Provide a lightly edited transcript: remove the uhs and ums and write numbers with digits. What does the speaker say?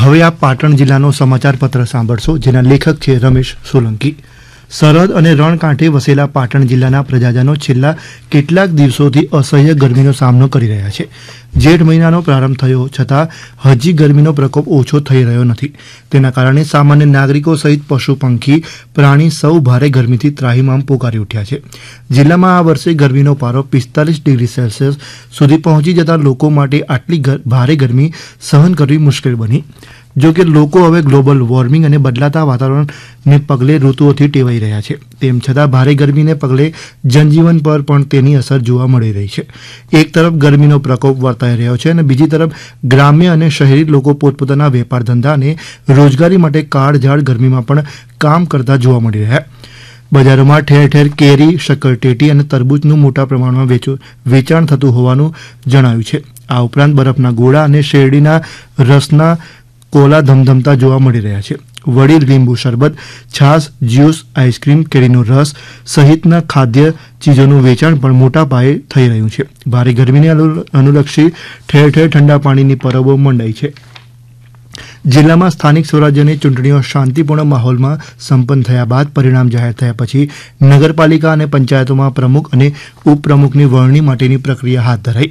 હવે આપ પાટણ જિલ્લાનો સમાચાર પત્ર સાંભળશો, જેના લેખક છે રમેશ સોલંકી। સરહદ અને રણકાંઠે વસેલા પાટણ જિલ્લાના પ્રજાજનો છેલ્લા કેટલાક દિવસોથી અસહ્ય ગરમીનો સામનો કરી રહ્યા છે। જેઠ મહિનાનો પ્રારંભ થયો છતાં હજી ગરમીનો પ્રકોપ ઓછો થઈ રહ્યો નથી। તેના કારણે સામાન્ય નાગરિકો સહિત પશુ પંખી પ્રાણી સૌ ભારે ગરમીથી ત્રાહિમામ પોકારી ઉઠ્યા છે। જિલ્લામાં આ વર્ષે ગરમીનો પારો 45 ડિગ્રી સેલ્સિયસ સુધી પહોંચી જતા લોકો માટે આટલી ભારે ગરમી સહન કરવી મુશ્કેલ બની। જો કે લોકો હવે ગ્લોબલ વોર્મિંગ અને બદલાતા વાતાવરણને પગલે ઋતુઓથી ટેવાઈ રહ્યા છે। તેમ છતાં ભારે ગરમીને પગલે જનજીવન પર પણ તેની અસર જોવા મળી રહી છે। એક તરફ ગરમીનો પ્રકોપ વર્તાઈ રહ્યો છે અને બીજી તરફ ગ્રામ્ય અને શહેરી લોકો પોતપોતાના વેપાર ધંધા અને રોજગારી માટે કાળઝાળ ગરમીમાં પણ કામ કરતા જોવા મળી રહ્યા। બજારોમાં ઠેર ઠેર કેરી, શક્કરટેટી અને તરબૂચનું મોટા પ્રમાણમાં વેચાણ થતું હોવાનું જણાવ્યું છે। આ ઉપરાંત બરફના ગોળા અને શેરડીના રસના કોલા ધમધમતા જોવા મળી રહ્યા છે। વળી લીંબુ શરબત, છાશ, જ્યુસ, આઈસ્ક્રીમ, કેરીનો રસ સહિતના ખાદ્ય ચીજોનું વેચાણ પણ મોટા પાયે થઈ રહ્યું છે। ભારે ગરમીને અનુલક્ષી ઠેર ઠેર ઠંડા પાણીની પરબો મંડાઈ છે। જિલ્લામાં સ્થાનિક સ્વરાજ્યની ચૂંટણીઓ શાંતિપૂર્ણ માહોલમાં સંપન્ન થયા બાદ પરિણામ જાહેર થયા પછી નગરપાલિકા અને પંચાયતોમાં પ્રમુખ અને ઉપપ્રમુખની વરણી માટેની પ્રક્રિયા હાથ ધરાઈ।